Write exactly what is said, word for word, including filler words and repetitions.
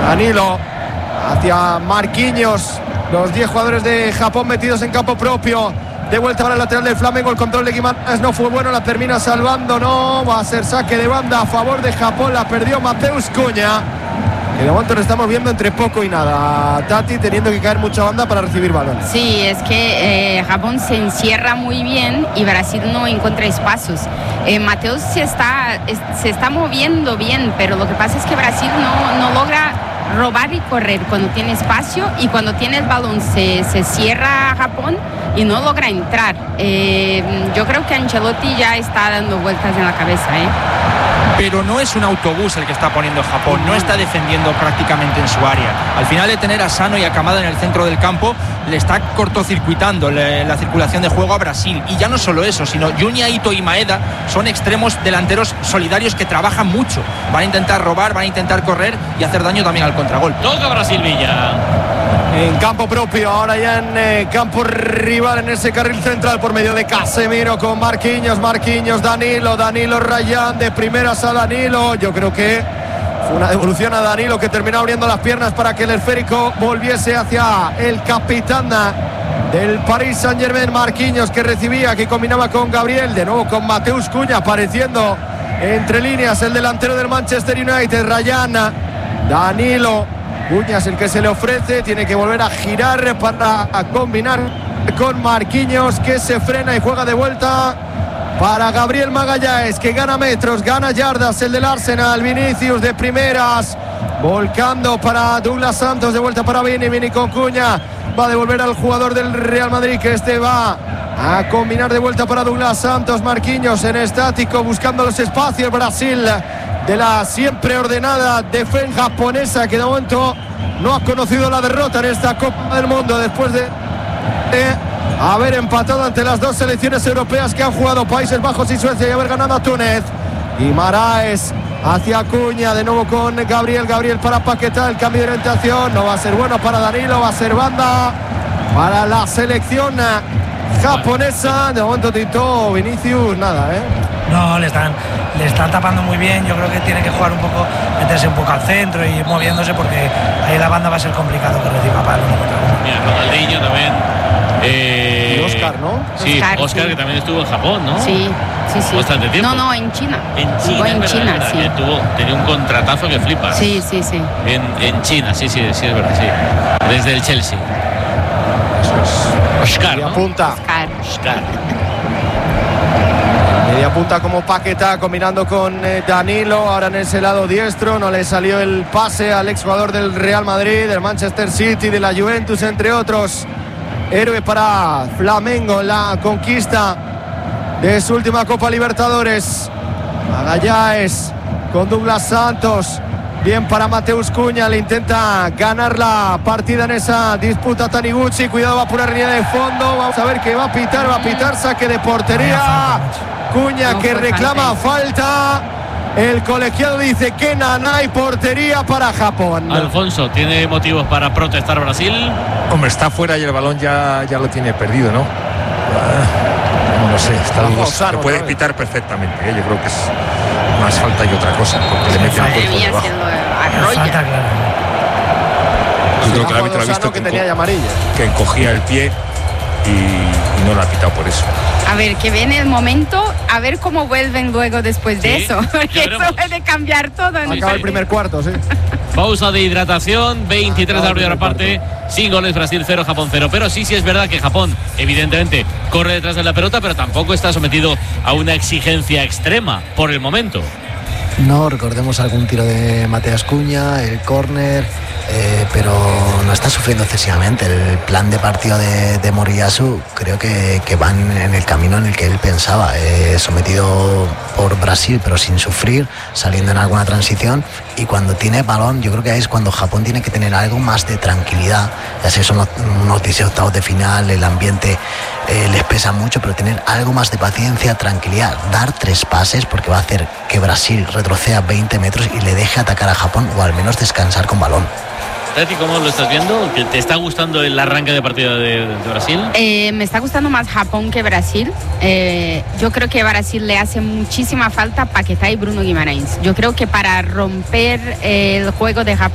Danilo hacia Marquinhos. Los diez jugadores de Japón metidos en campo propio. De vuelta para el lateral del Flamengo. El control de Guimarães no fue bueno. La termina salvando. No, va a ser saque de banda a favor de Japón. La perdió Mateus Cunha. Que de momento lo estamos viendo entre poco y nada. Tati teniendo que caer mucha banda para recibir balón. Sí, es que eh, Japón se encierra muy bien y Brasil no encuentra espacios. Eh, Mateus se está, es, se está moviendo bien, pero lo que pasa es que Brasil no, no logra robar y correr cuando tiene espacio, y cuando tiene el balón se, se cierra a Japón y no logra entrar. Eh, yo creo que Ancelotti ya está dando vueltas en la cabeza, ¿eh? Pero no es un autobús el que está poniendo Japón, no está defendiendo prácticamente en su área. Al final de tener a Sano y a Kamada en el centro del campo, le está cortocircuitando la circulación de juego a Brasil. Y ya no solo eso, sino Junya, Ito y Maeda son extremos delanteros solidarios que trabajan mucho. Van a intentar robar, van a intentar correr y hacer daño también al contragolpe. Toca Brasil Villa. En campo propio, ahora ya en eh, campo rival, en ese carril central por medio de Casemiro con Marquinhos, Marquinhos, Danilo, Danilo Rayán, de primeras a Danilo. Yo creo que fue una devolución a Danilo que terminó abriendo las piernas para que el esférico volviese hacia el capitán del Paris Saint-Germain, Marquinhos, que recibía, que combinaba con Gabriel, de nuevo con Mateus Cunha apareciendo entre líneas, el delantero del Manchester United, Rayán, Danilo. Cunha es el que se le ofrece, tiene que volver a girar para combinar con Marquinhos, que se frena y juega de vuelta para Gabriel Magalhães, que gana metros, gana yardas, el del Arsenal. Vinicius de primeras, volcando para Douglas Santos, de vuelta para Vini, Vini con Cunha, va a devolver al jugador del Real Madrid, que este va a combinar de vuelta para Douglas Santos. Marquinhos en estático, buscando los espacios. Brasil, de la siempre ordenada defensa japonesa, que de momento no ha conocido la derrota en esta Copa del Mundo, después de, de haber empatado ante las dos selecciones europeas que han jugado, Países Bajos y Suecia, y haber ganado a Túnez. Y Guimarães hacia Cunha, de nuevo con Gabriel, Gabriel para Paquetá, el cambio de orientación no va a ser bueno para Danilo, va a ser banda para la selección japonesa. De momento Tito, Vinicius, nada, ¿eh? No, le están, le están tapando muy bien. Yo creo que tiene que jugar un poco, meterse un poco al centro y ir moviéndose, porque ahí la banda va a ser complicado que reciba para el uno contra uno. Mira, Ronaldinho también. Eh, y Oscar, ¿no? Sí, Oscar, Oscar, sí. que también estuvo en Japón, ¿no? Sí, sí, sí. Bastante tiempo. No, no, en China. En Jugó China, en es verdad, China, es verdad, sí. que tuvo, tenía un contratazo que flipa. Sí, sí, sí. En, en China, sí, sí, sí, es verdad, sí. Desde el Chelsea. Eso es. Oscar, Media ¿no? punta. Oscar. Oscar. Media punta como Paquetá, combinando con eh, Danilo. Ahora en ese lado diestro no le salió el pase al exjugador del Real Madrid, del Manchester City, de la Juventus, entre otros. Héroe para Flamengo en la conquista de su última Copa Libertadores. Magalhães con Douglas Santos. Bien para Mateus Cunha, le intenta ganar la partida en esa disputa Taniguchi. Cuidado, va por una línea de fondo. Vamos a ver qué va a pitar, va a pitar saque de portería. Cunha No que fue reclama falta. El colegiado dice que no hay portería para Japón. Alfonso, ¿tiene motivos para protestar Brasil? Hombre, está fuera y el balón ya, ya lo tiene perdido, ¿no? Uh, no sé, está Bajo dudoso. Sano, Lo puede ¿sabes? pitar perfectamente, ¿eh? Yo creo que es más falta y otra cosa, porque le mete el cuerpo Venía debajo. haciendo Falta, arrolla. claro. Yo creo que el Ha árbitro ha jugado visto Sano, que, que tenía enco- ya amarilla. que encogía el pie y, y no lo ha pitado por eso. A ver, que viene el momento, a ver cómo vuelven luego después de Sí, eso, ya porque veremos. eso puede cambiar todo. ¿no? Sí, Acaba sí. el primer cuarto, sí. Pausa de hidratación, veintitrés de la primera Acaba el parte, sin goles, Brasil cero, Japón cero. Pero sí, sí es verdad que Japón, evidentemente, corre detrás de la pelota, pero tampoco está sometido a una exigencia extrema por el momento. No, recordemos algún tiro de Mateus Cunha, el córner, eh, pero no está sufriendo excesivamente. El plan de partido de, de Moriyasu creo que, que van en el camino en el que él pensaba, eh, sometido por Brasil pero sin sufrir, saliendo en alguna transición, y cuando tiene balón yo creo que ahí es cuando Japón tiene que tener algo más de tranquilidad. Ya sé, son unos dieciséis octavos de final, el ambiente eh, les pesa mucho, pero tener algo más de paciencia, tranquilidad, dar tres pases, porque va a hacer que Brasil retroceda veinte metros y le deje atacar a Japón, o al menos descansar con balón. Tati, ¿cómo lo estás viendo? ¿Te está gustando el arranque de partida de, de Brasil? Eh, me está gustando más Japón que Brasil. Eh, yo creo que Brasil le hace muchísima falta Paquetá y Bruno Guimarães. Yo creo que para romper el juego de Japón